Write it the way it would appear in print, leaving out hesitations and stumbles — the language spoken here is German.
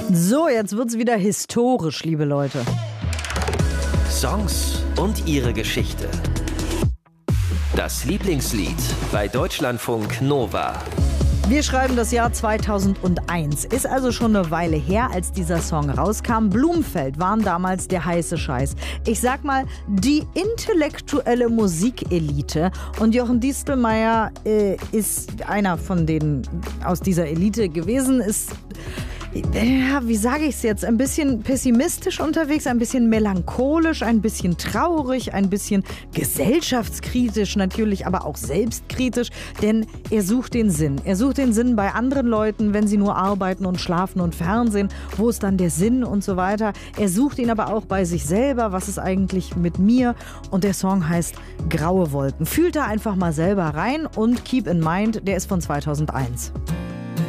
So, jetzt wird's wieder historisch, liebe Leute. Songs und ihre Geschichte. Das Lieblingslied bei Deutschlandfunk Nova. Wir schreiben das Jahr 2001. Ist also schon eine Weile her, als dieser Song rauskam. Blumfeld waren damals der heiße Scheiß. Ich sag mal, die intellektuelle Musikelite. Und Jochen Distelmeier ist einer von denen aus dieser Elite gewesen, ist... Ja, wie sage ich es jetzt? Ein bisschen pessimistisch unterwegs, ein bisschen melancholisch, ein bisschen traurig, ein bisschen gesellschaftskritisch natürlich, aber auch selbstkritisch, denn er sucht den Sinn. Er sucht den Sinn bei anderen Leuten, wenn sie nur arbeiten und schlafen und Fernsehen. Wo ist dann der Sinn und so weiter? Er sucht ihn aber auch bei sich selber. Was ist eigentlich mit mir? Und der Song heißt Graue Wolken. Fühlt da einfach mal selber rein und keep in mind, der ist von 2001.